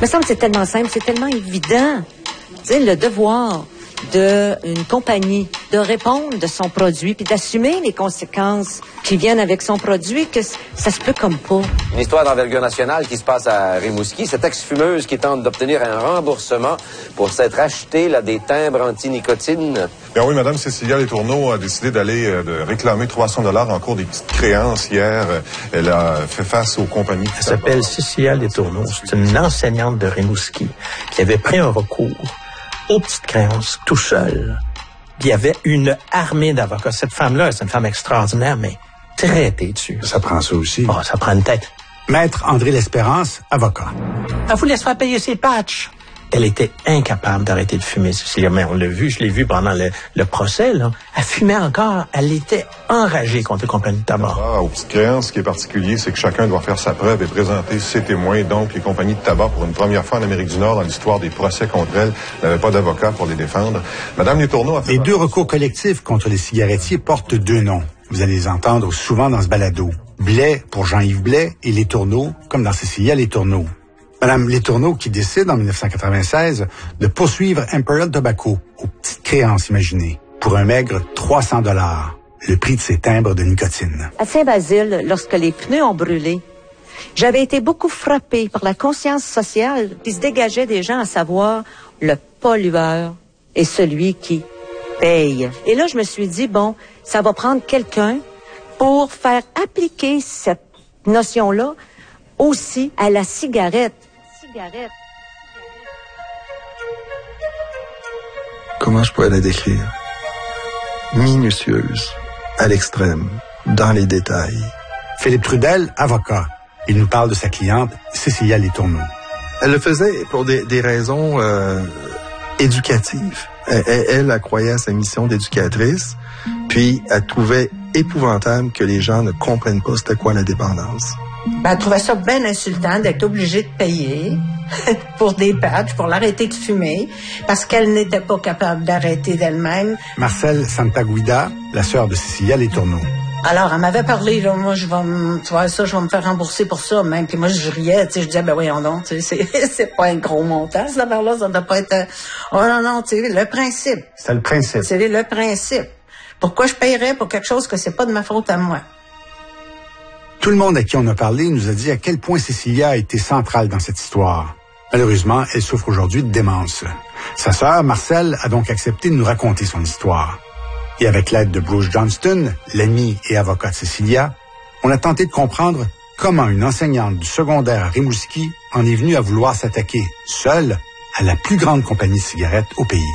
me semble que c'est tellement simple, c'est tellement évident. Tu sais, le devoir d'une compagnie de répondre de son produit puis d'assumer les conséquences qui viennent avec son produit, que ça se peut comme pas. Une histoire d'envergure nationale qui se passe à Rimouski. Cette ex-fumeuse qui tente d'obtenir un remboursement pour s'être acheté là, des timbres anti-nicotine. Bien oui, Mme Cécilia Letourneau a décidé de réclamer 300 $ en cours des petites créances hier. Elle a fait face aux compagnies. Elle s'appelle Cécilia Letourneau. C'est une enseignante de Rimouski qui avait pris un recours aux petites créances tout seul. Il y avait une armée d'avocats. Cette femme-là, c'est une femme extraordinaire, mais très têtue. Ça prend ça aussi. Oh, ça prend une tête. Maître André L'Espérance, avocat. Elle voulait se faire payer ses patchs. Elle était incapable d'arrêter de fumer, Cécilia. Mais on l'a vu, je l'ai vu pendant le procès, là. Elle fumait encore. Elle était enragée contre les compagnies de tabac. Aux petites créances, ce qui est particulier, c'est que chacun doit faire sa preuve et présenter ses témoins. Donc, les compagnies de tabac, pour une première fois en Amérique du Nord, dans l'histoire des procès contre elles, n'avaient pas d'avocat pour les défendre. Madame Letourneau a fait... Les deux recours collectifs contre les cigarettiers portent deux noms. Vous allez les entendre souvent dans ce balado. Blais pour Jean-Yves Blais et Letourneau, comme dans Cécilia Letourneau. Madame Letourneau qui décide en 1996 de poursuivre Imperial Tobacco aux petites créances imaginées pour un maigre 300 $, le prix de ses timbres de nicotine. À Saint-Basile, lorsque les pneus ont brûlé, j'avais été beaucoup frappée par la conscience sociale qui se dégageait des gens, à savoir le pollueur et celui qui paye. Et là, je me suis dit, bon, ça va prendre quelqu'un pour faire appliquer cette notion-là aussi à la cigarette. Comment je pourrais la décrire? Minutieuse, à l'extrême, dans les détails. Philippe Trudel, avocat. Il nous parle de sa cliente, Cécilia Letourneau. Elle le faisait pour des raisons éducatives. Elle croyait à sa mission d'éducatrice, puis elle trouvait épouvantable que les gens ne comprennent pas c'était quoi la dépendance. Elle trouvait ça bien insultant d'être obligée de payer pour des patchs, pour l'arrêter de fumer, parce qu'elle n'était pas capable d'arrêter d'elle-même. Marcel Santaguida, la sœur de Cécilia Letourneau. Alors, elle m'avait parlé, là, moi, je vais me faire rembourser pour ça, même. Puis moi, je riais, tu sais, je disais, ben voyons donc, tu sais, c'est pas un gros montant, cette affaire-là, ça doit pas être... Oh non, tu sais, le principe. C'est le principe. C'est le principe. Pourquoi je paierais pour quelque chose que c'est pas de ma faute à moi? Tout le monde à qui on a parlé nous a dit à quel point Cécilia a été centrale dans cette histoire. Malheureusement, elle souffre aujourd'hui de démence. Sa sœur, Marcel, a donc accepté de nous raconter son histoire. Et avec l'aide de Bruce Johnston, l'ami et avocat de Cécilia, on a tenté de comprendre comment une enseignante du secondaire à Rimouski en est venue à vouloir s'attaquer, seule, à la plus grande compagnie de cigarettes au pays.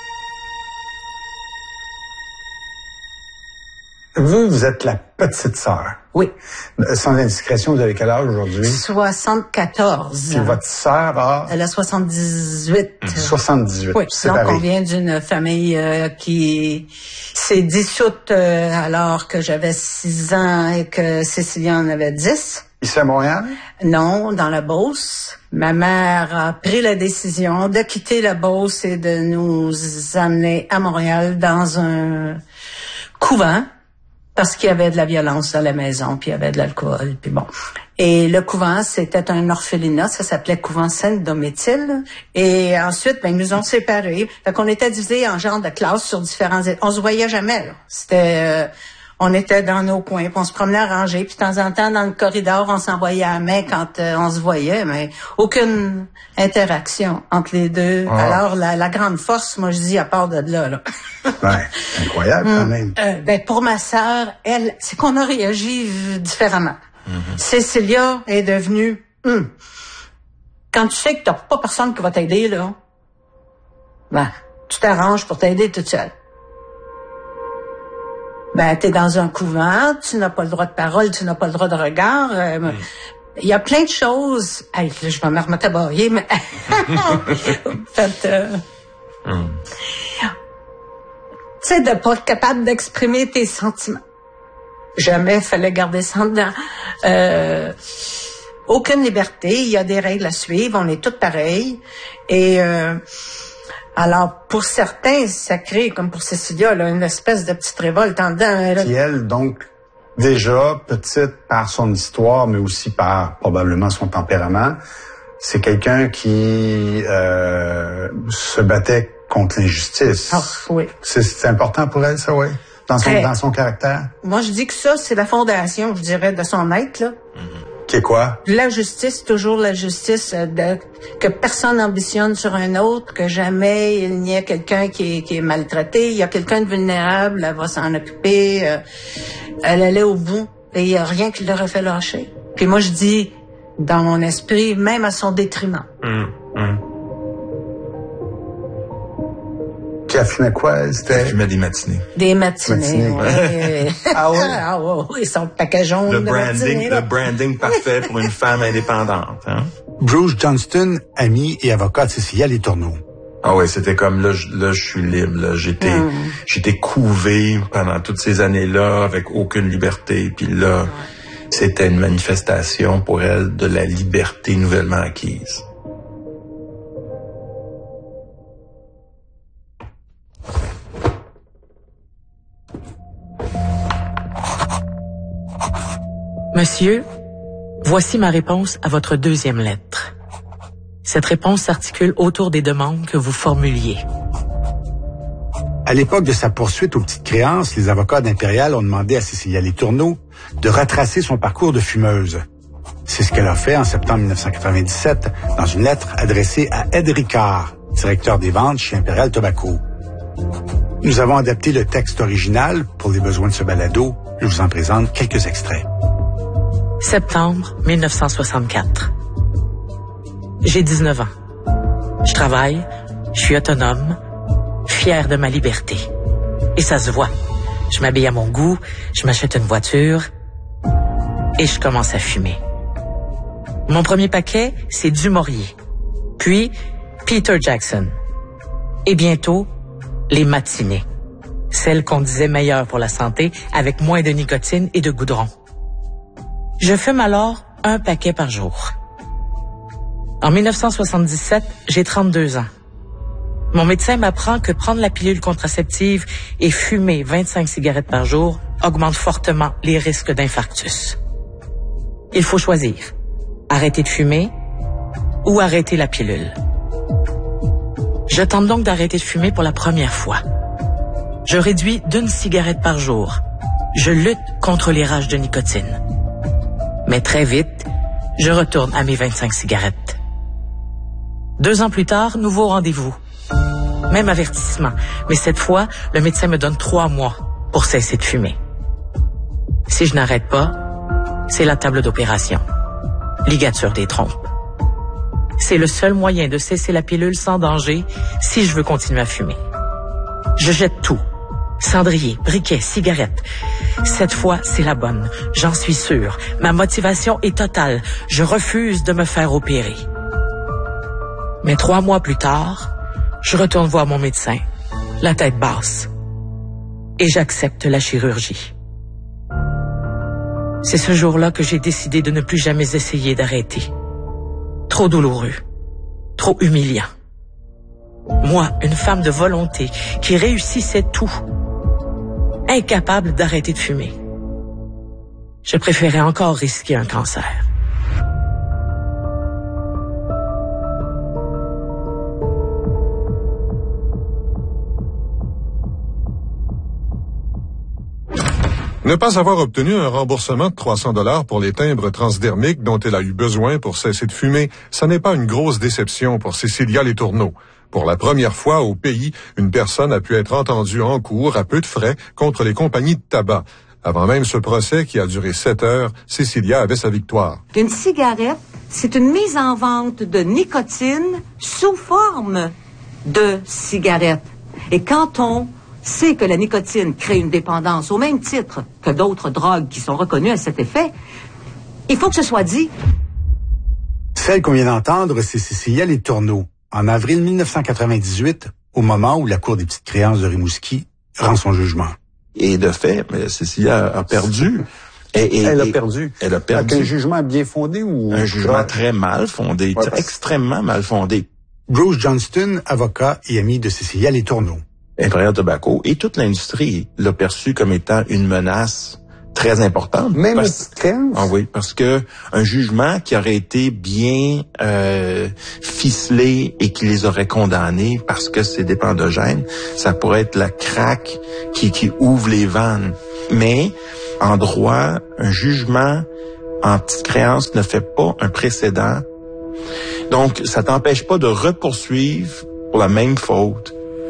Vous êtes la petite sœur. Oui. Sans indiscrétion, vous avez quel âge aujourd'hui? 74. Puis votre sœur a... Elle a 78. 78. Oui, séparée. donc on vient d'une famille qui s'est dissoute alors que j'avais 6 ans et que Cécilia en avait 10. Ici à Montréal? Non, dans la Beauce. Ma mère a pris la décision de quitter la Beauce et de nous amener à Montréal dans un couvent. Parce qu'il y avait de la violence à la maison, puis il y avait de l'alcool, puis bon. Et le couvent, c'était un orphelinat, ça s'appelait Couvent Sainte-Domitille. Et ensuite, ils nous ont séparés. Fait qu'on était divisés en genre de classes sur différents... On se voyait jamais, là. C'était... on était dans nos coins, puis on se promenait à ranger, puis de temps en temps, dans le corridor, on s'envoyait à la main quand on se voyait, mais aucune interaction entre les deux. Ah. Alors, la grande force, moi, je dis, à part de là. Ouais, incroyable, quand même. Pour ma sœur, elle, c'est qu'on a réagi différemment. Mm-hmm. Cécilia est devenue... Quand tu sais que t'as pas personne qui va t'aider, là, ben, tu t'arranges pour t'aider toute seule. Ben, t'es dans un couvent, tu n'as pas le droit de parole, tu n'as pas le droit de regard. Il y a plein de choses. Hey, là, je vais me remettre à bailler, mais... Tu sais, de pas être capable d'exprimer tes sentiments. Jamais fallait garder ça en dedans. Aucune liberté, il y a des règles à suivre, on est toutes pareilles. Et... alors, pour certains, ça crée, comme pour Cécilia, là, une espèce de petite révolte en dedans. Puis elle, donc, déjà, petite par son histoire, mais aussi par, probablement, son tempérament, c'est quelqu'un qui se battait contre l'injustice. Ah, oui. C'est important pour elle, ça, oui? Dans son caractère? Moi, je dis que ça, c'est la fondation, je dirais, de son être, là. Qui est quoi? La justice, toujours la justice, que personne n'ambitionne sur un autre, que jamais il n'y a quelqu'un qui est maltraité. Il y a quelqu'un de vulnérable, elle va s'en occuper. Elle allait au bout et il n'y a rien qui l'aurait fait lâcher. Puis moi, je dis, dans mon esprit, même à son détriment. Qui affinait quoi? Elle fumait des matinées. Des matinées, ouais. Ah ouais? Ah ouais, son paquet jaune de matinées. Le branding parfait pour une femme indépendante. Hein? Bruce Johnston, ami et avocat de Cécilia Letourneau. Ah ouais, c'était comme là, je suis libre. Là. J'étais couvé pendant toutes ces années-là avec aucune liberté. Puis là, c'était une manifestation pour elle de la liberté nouvellement acquise. Monsieur, voici ma réponse à votre deuxième lettre. Cette réponse s'articule autour des demandes que vous formuliez. À l'époque de sa poursuite aux petites créances, les avocats d'Impérial ont demandé à Cécilia Letourneau de retracer son parcours de fumeuse. C'est ce qu'elle a fait en septembre 1997 dans une lettre adressée à Ed Ricard, directeur des ventes chez Impérial Tobacco. Nous avons adapté le texte original pour les besoins de ce balado. Je vous en présente quelques extraits. Septembre 1964. J'ai 19 ans. Je travaille, je suis autonome, fier de ma liberté. Et ça se voit. Je m'habille à mon goût, je m'achète une voiture et je commence à fumer. Mon premier paquet, c'est Du Maurier. Puis, Peter Jackson. Et bientôt, les matinées. Celles qu'on disait meilleures pour la santé, avec moins de nicotine et de goudron. Je fume alors un paquet par jour. En 1977, j'ai 32 ans. Mon médecin m'apprend que prendre la pilule contraceptive et fumer 25 cigarettes par jour augmente fortement les risques d'infarctus. Il faut choisir. Arrêter de fumer ou arrêter la pilule. Je tente donc d'arrêter de fumer pour la première fois. Je réduis d'1 cigarette par jour. Je lutte contre les rages de nicotine. Mais très vite, je retourne à mes 25 cigarettes. 2 ans plus tard, nouveau rendez-vous. Même avertissement, mais cette fois, le médecin me donne 3 mois pour cesser de fumer. Si je n'arrête pas, c'est la table d'opération. Ligature des trompes. C'est le seul moyen de cesser la pilule sans danger si je veux continuer à fumer. Je jette tout. Cendrier, briquet, cigarettes. Cette fois, c'est la bonne. J'en suis sûre. Ma motivation est totale. Je refuse de me faire opérer. Mais 3 mois plus tard, je retourne voir mon médecin, la tête basse. Et j'accepte la chirurgie. C'est ce jour-là que j'ai décidé de ne plus jamais essayer d'arrêter. Trop douloureux. Trop humiliant. Moi, une femme de volonté qui réussissait tout. Incapable d'arrêter de fumer. Je préférais encore risquer un cancer. Ne pas avoir obtenu un remboursement de 300 $ pour les timbres transdermiques dont elle a eu besoin pour cesser de fumer, ça n'est pas une grosse déception pour Cécilia Letourneau. Pour la première fois au pays, une personne a pu être entendue en cours à peu de frais contre les compagnies de tabac. Avant même ce procès qui a duré 7 heures, Cécilia avait sa victoire. Une cigarette, c'est une mise en vente de nicotine sous forme de cigarette. Et quand on sait que la nicotine crée une dépendance au même titre que d'autres drogues qui sont reconnues à cet effet, il faut que ce soit dit. Celle qu'on vient d'entendre, c'est Cécilia Letourneau. En avril 1998, au moment où la Cour des petites créances de Rimouski rend son jugement. Et de fait, Cécilia a perdu. Elle a perdu. Elle a perdu. Avec un jugement bien fondé ou... Un jugement très mal fondé, extrêmement mal fondé. Bruce Johnston, avocat et ami de Cécilia Letourneau. Impérial Tobacco et toute l'industrie l'a perçu comme étant une menace très importante. Même aux petites créances? Ah oui, parce que un jugement qui aurait été bien ficelé et qui les aurait condamnés parce que c'est des endogènes, ça pourrait être la craque qui ouvre les vannes. Mais en droit, un jugement en petite créance ne fait pas un précédent. Donc, ça t'empêche pas de repoursuivre pour la même faute.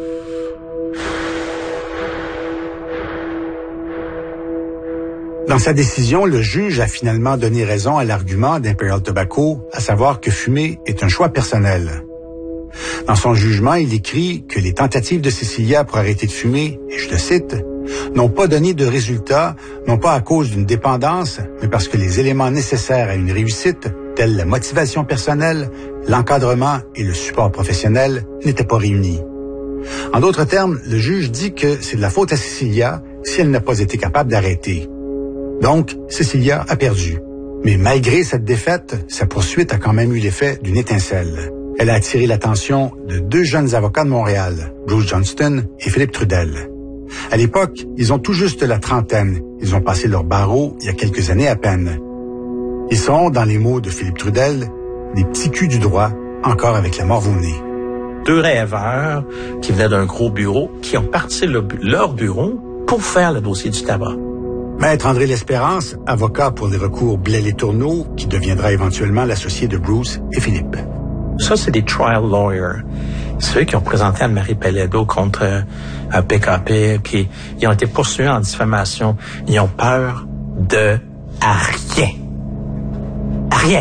Dans sa décision, le juge a finalement donné raison à l'argument d'Imperial Tobacco, à savoir que fumer est un choix personnel. Dans son jugement, il écrit que les tentatives de Cecilia pour arrêter de fumer, et je le cite, n'ont pas donné de résultat, non pas à cause d'une dépendance, mais parce que les éléments nécessaires à une réussite, tels la motivation personnelle, l'encadrement et le support professionnel, n'étaient pas réunis. En d'autres termes, le juge dit que c'est de la faute à Cecilia si elle n'a pas été capable d'arrêter. Donc, Cecilia a perdu. Mais malgré cette défaite, sa poursuite a quand même eu l'effet d'une étincelle. Elle a attiré l'attention de deux jeunes avocats de Montréal, Bruce Johnston et Philippe Trudel. À l'époque, ils ont tout juste la trentaine. Ils ont passé leur barreau il y a quelques années à peine. Ils sont, dans les mots de Philippe Trudel, des petits culs du droit, encore avec la mort au nez. Deux rêveurs qui venaient d'un gros bureau, qui ont parti leur bureau pour faire le dossier du tabac. Maître André L'Espérance, avocat pour les recours Blais-les-Tourneaux, qui deviendra éventuellement l'associé de Bruce et Philippe. Ça, c'est des trial lawyers. Ceux qui ont présenté Anne-Marie Pelledo contre PKP, puis ils ont été poursuivis en diffamation. Ils ont peur de rien. Rien.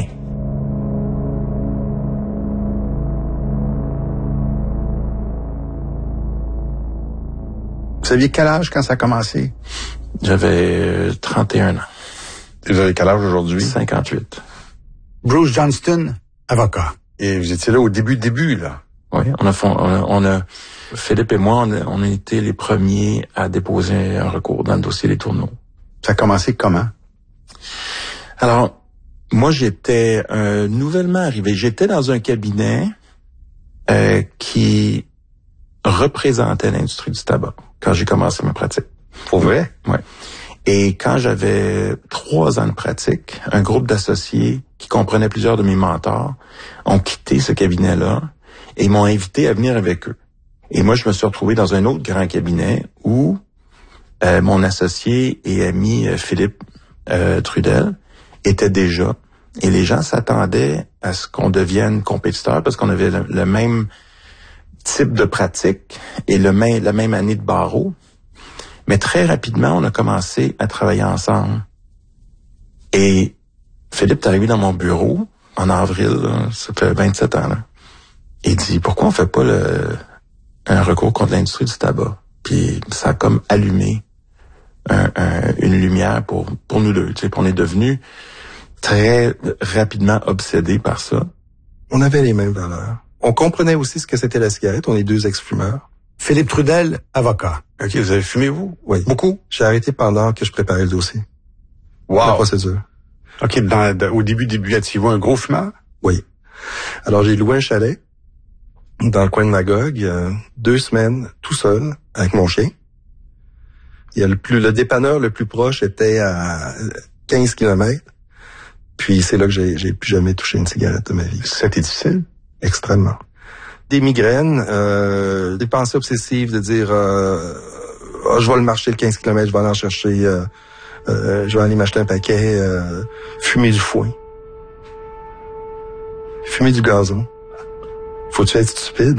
Vous aviez quel âge quand ça a commencé? J'avais 31 ans. Et vous avez quel âge aujourd'hui? 58. Bruce Johnston, avocat. Et vous étiez là au début, là? Oui, on a Philippe et moi, on a été les premiers à déposer un recours dans le dossier des Tourneaux. Ça a commencé comment? Alors, moi, j'étais nouvellement arrivé. J'étais dans un cabinet qui représentait l'industrie du tabac quand j'ai commencé ma pratique. Pour vrai? Oui. Et quand j'avais 3 ans de pratique, un groupe d'associés qui comprenait plusieurs de mes mentors ont quitté ce cabinet-là et m'ont invité à venir avec eux. Et moi, je me suis retrouvé dans un autre grand cabinet où mon associé et ami Philippe Trudel était déjà. Et les gens s'attendaient à ce qu'on devienne compétiteurs parce qu'on avait le même type de pratique et la même année de barreau. Mais très rapidement, on a commencé à travailler ensemble. Et Philippe est arrivé dans mon bureau en avril, là, ça fait 27 ans. Là. Il dit, pourquoi on fait pas un recours contre l'industrie du tabac? Puis ça a comme allumé une lumière pour nous deux. Tu sais, on est devenus très rapidement obsédés par ça. On avait les mêmes valeurs. On comprenait aussi ce que c'était la cigarette. On est 2 ex-fumeurs. Philippe Trudel, avocat. OK, vous avez fumé, vous? Oui. Beaucoup? J'ai arrêté pendant que je préparais le dossier. Wow! La procédure. OK, au début, étiez-vous un gros fumeur? Oui. Alors, j'ai loué un chalet dans le coin de Magog, 2 semaines, tout seul, avec mon chien. Il y a le dépanneur le plus proche était à 15 km. Puis c'est là que j'ai plus jamais touché une cigarette de ma vie. C'était difficile? Extrêmement. Des migraines, des pensées obsessives de dire je vais le marcher le 15 km, je vais aller en chercher, je vais aller m'acheter un paquet, fumer du foin, fumer du gazon. Faut-tu être stupide?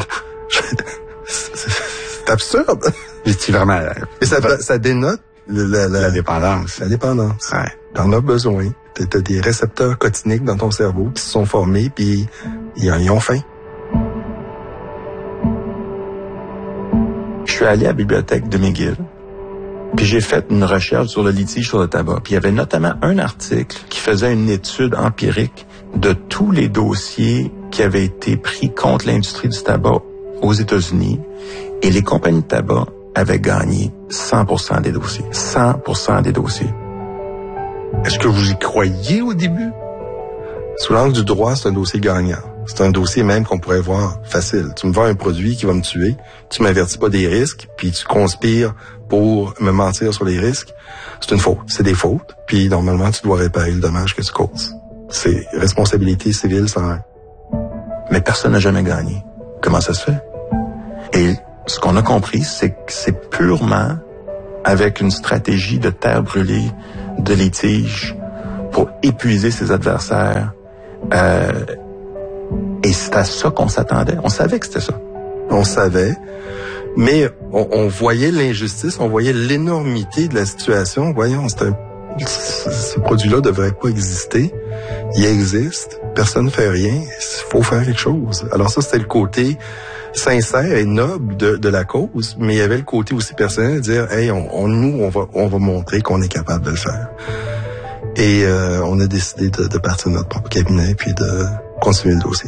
C'est absurde. J'étais vraiment... Et ça dénote la dépendance. La dépendance. Ouais. T'en as besoin. T'as des récepteurs cotiniques dans ton cerveau qui se sont formés, puis ils ont faim. Je suis allé à la bibliothèque de McGill, puis j'ai fait une recherche sur le litige sur le tabac. Puis il y avait notamment un article qui faisait une étude empirique de tous les dossiers qui avaient été pris contre l'industrie du tabac aux États-Unis, et les compagnies de tabac avaient gagné 100% des dossiers. 100% des dossiers. Est-ce que vous y croyiez au début? Sous l'angle du droit, c'est un dossier gagnant. C'est un dossier même qu'on pourrait voir facile. Tu me vends un produit qui va me tuer, tu m'avertis pas des risques, puis tu conspires pour me mentir sur les risques. C'est une faute. C'est des fautes. Puis normalement, tu dois réparer le dommage que tu causes. C'est responsabilité civile sans rien. Mais personne n'a jamais gagné. Comment ça se fait? Et ce qu'on a compris, c'est que c'est purement avec une stratégie de terre brûlée, de litige, pour épuiser ses adversaires. Et c'est à ça qu'on s'attendait. On savait que c'était ça. On savait, mais on voyait l'injustice, on voyait l'énormité de la situation. Voyons, ce produit-là devrait pas exister. Il existe, personne ne fait rien, il faut faire quelque chose. Alors ça, c'était le côté sincère et noble de la cause, mais il y avait le côté aussi personnel de dire, hey, on va montrer qu'on est capable de le faire. Et on a décidé de partir de notre propre cabinet puis de continuer le dossier.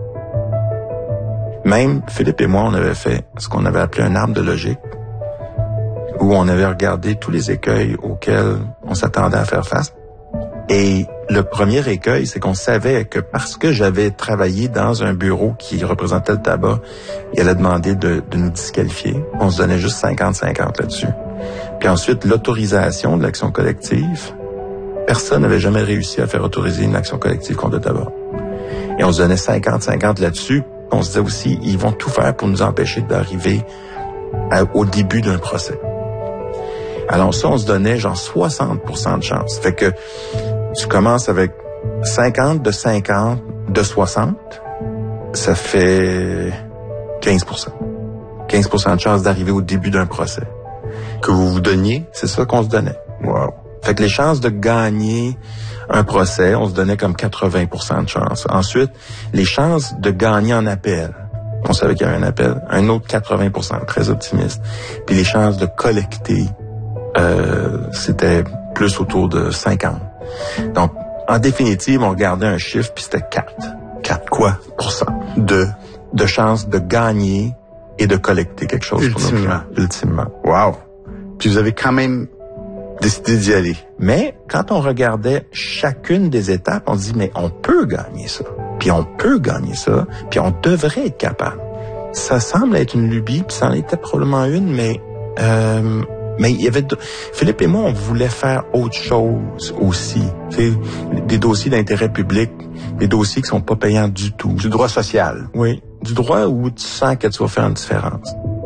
Même Philippe et moi, on avait fait ce qu'on avait appelé un arbre de logique, où on avait regardé tous les écueils auxquels on s'attendait à faire face. Et le premier écueil, c'est qu'on savait que parce que j'avais travaillé dans un bureau qui représentait le tabac, il allait demander de nous disqualifier. On se donnait juste 50-50 là-dessus. Puis ensuite, l'autorisation de l'action collective. Personne n'avait jamais réussi à faire autoriser une action collective contre le tabac. Et on se donnait 50-50 là-dessus. On se disait aussi, ils vont tout faire pour nous empêcher d'arriver au début d'un procès. Alors ça, on se donnait genre 60% de chance. Fait que tu commences avec 50 de 50 de 60, ça fait 15%. 15% de chance d'arriver au début d'un procès. Que vous vous donniez, c'est ça qu'on se donnait. Wow. Fait que les chances de gagner un procès, on se donnait comme 80% de chance. Ensuite, les chances de gagner en appel, on savait qu'il y avait un appel, un autre 80%, très optimiste. Puis les chances de collecter, c'était plus autour de 50. Donc, en définitive, on regardait un chiffre, puis c'était 4. 4 quoi? De chances de gagner et de collecter quelque chose. Ultimement. Wow. Puis vous avez quand même décidé d'y aller. Mais quand on regardait chacune des étapes, on se dit, mais on peut gagner ça. Puis on peut gagner ça. Puis on devrait être capable. Ça semble être une lubie, puis ça en était probablement une, mais il y avait... Philippe et moi, on voulait faire autre chose aussi. T'sais, des dossiers d'intérêt public, des dossiers qui sont pas payants du tout. Du droit social. Oui. Du droit où tu sens que tu vas faire une différence.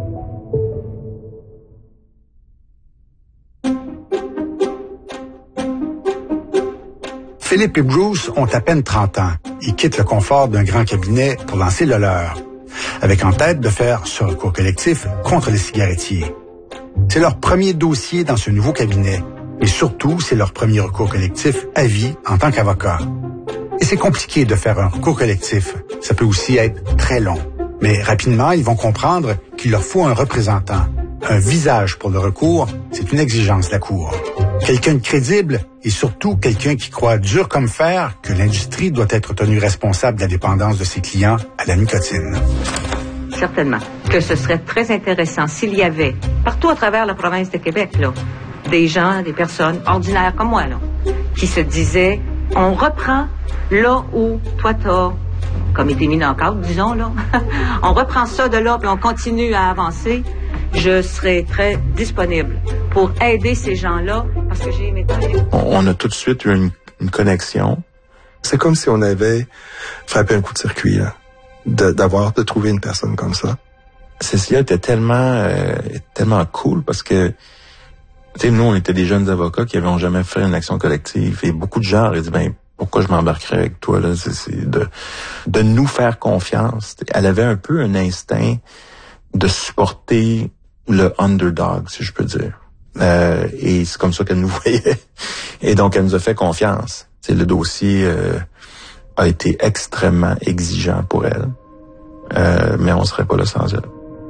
Philippe et Bruce ont à peine 30 ans. Ils quittent le confort d'un grand cabinet pour lancer le leur, avec en tête de faire ce recours collectif contre les cigarettiers. C'est leur premier dossier dans ce nouveau cabinet. Et surtout, c'est leur premier recours collectif à vie en tant qu'avocat. Et c'est compliqué de faire un recours collectif. Ça peut aussi être très long. Mais rapidement, ils vont comprendre qu'il leur faut un représentant. Un visage pour le recours, c'est une exigence de la Cour. Quelqu'un de crédible et surtout quelqu'un qui croit dur comme fer que l'industrie doit être tenue responsable de la dépendance de ses clients à la nicotine. Certainement que ce serait très intéressant s'il y avait, partout à travers la province de Québec, là, des gens, des personnes ordinaires comme moi, là, qui se disaient, on reprend là où toi t'as comme été mis knock-out, disons, là. On reprend ça de là, puis on continue à avancer. Je serai très disponible pour aider ces gens-là, parce que j'ai mes temps. On a tout de suite eu une connexion. C'est comme si on avait frappé un coup de circuit, là, de trouver une personne comme ça. Cécilia était tellement cool parce que, tu sais, nous, on était des jeunes avocats qui n'avaient jamais fait une action collective. Et beaucoup de gens auraient dit, pourquoi je m'embarquerais avec toi, là? C'est de nous faire confiance. Elle avait un peu un instinct de supporter le underdog, si je peux dire. Et c'est comme ça qu'elle nous voyait. Et donc, elle nous a fait confiance. T'sais, le dossier a été extrêmement exigeant pour elle. Mais on serait pas là sans elle.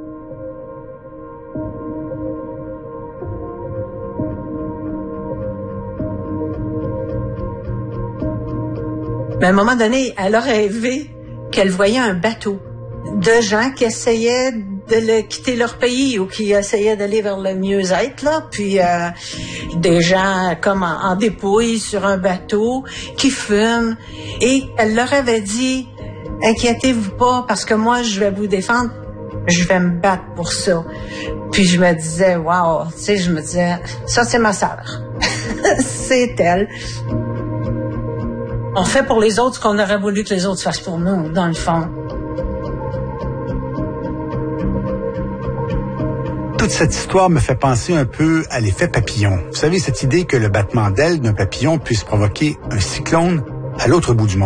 Mais à un moment donné, elle a rêvé qu'elle voyait un bateau de gens qui essayaient de quitter leur pays ou qui essayaient d'aller vers le mieux-être, là. Puis des gens comme en dépouille sur un bateau qui fument. Et elle leur avait dit, inquiétez-vous pas parce que moi, je vais vous défendre. Je vais me battre pour ça. Puis je me disais, wow, tu sais, je me disais, ça c'est ma sœur. C'est elle. On fait pour les autres ce qu'on aurait voulu que les autres fassent pour nous, dans le fond. Toute cette histoire me fait penser un peu à l'effet papillon. Vous savez, cette idée que le battement d'ailes d'un papillon puisse provoquer un cyclone à l'autre bout du monde.